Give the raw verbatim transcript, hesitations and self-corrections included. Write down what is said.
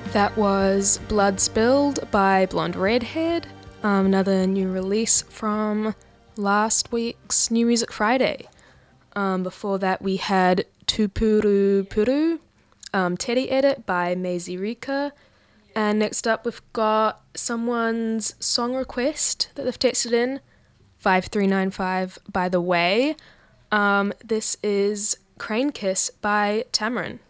That was Blood Spilled by Blonde Redhead, um, another new release from last week's New Music Friday. Um, before that we had Tupuru Puru, um, Teddy Edit by Maisie Rika, and next up we've got someone's song request that they've texted in, five three nine five by The Way. Um, this is Crane Kiss by Tamarin.